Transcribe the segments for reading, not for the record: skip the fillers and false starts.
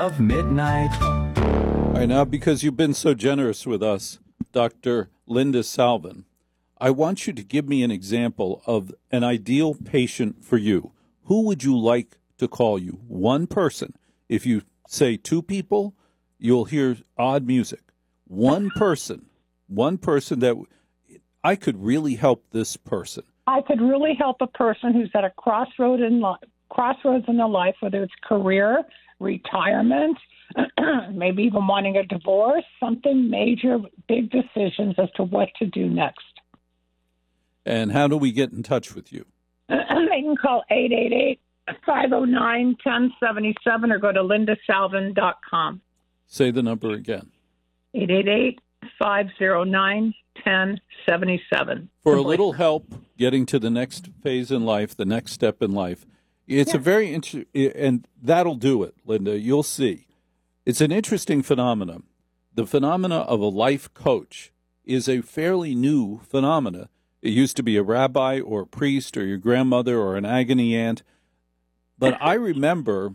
of midnight. All right, now, because you've been so generous with us, Dr. Linda Salvin, I want you to give me an example of an ideal patient for you. Who would you like to call you? One person. If you say two people, you'll hear odd music. One person that I could really help this person. I could really help a person who's at a crossroads in their life, whether it's career, retirement, maybe even wanting a divorce, something major, big decisions as to what to do next. And how do we get in touch with you? They can call 888-509-1077 or go to lindasalvin.com. Say the number again. 888-509-1077. For a little help getting to the next phase in life, the next step in life. It's a very interesting, and that'll do it, Linda. You'll see. It's an interesting phenomenon. The phenomena of a life coach is a fairly new phenomena. It used to be a rabbi or a priest or your grandmother or an agony aunt. But I remember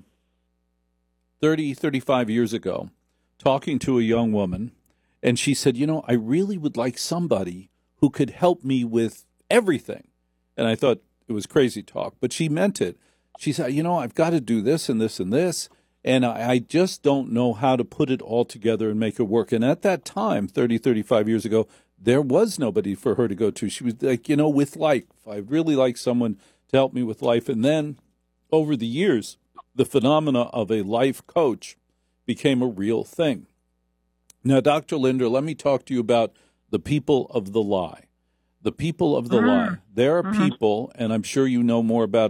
35 years ago talking to a young woman, and she said, I really would like somebody who could help me with everything. And I thought it was crazy talk, but she meant it. She said, I've got to do this and this and this, and I just don't know how to put it all together and make it work. And at that time, 35 years ago, there was nobody for her to go to. She was like, with life. I'd really like someone to help me with life. And then over the years, the phenomena of a life coach became a real thing. Now, Dr. Linder, let me talk to you about the people of the lie. The people of the lie. There are people, and I'm sure you know more about